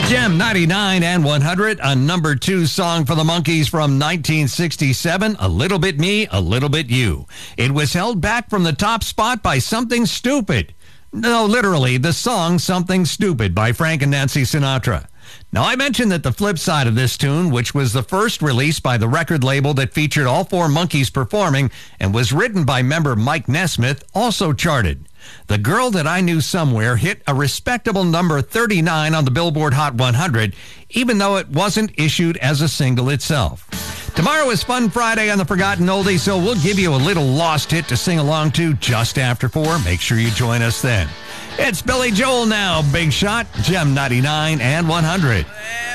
Gem 99 and 100, a number 2 song for the Monkees from 1967, A Little Bit Me, A Little Bit You. It was held back from the top spot by Something Stupid. No, literally, the song Something Stupid by Frank and Nancy Sinatra. Now, I mentioned that the flip side of this tune, which was the first release by the record label that featured all 4 Monkees performing and was written by member Mike Nesmith, also charted. The Girl That I Knew Somewhere hit a respectable number 39 on the Billboard Hot 100, even though it wasn't issued as a single itself. Tomorrow is Fun Friday on the Forgotten Oldie, so we'll give you a little lost hit to sing along to just after 4. Make sure you join us then. It's Billy Joel now, Big Shot, Gem 99 and 100.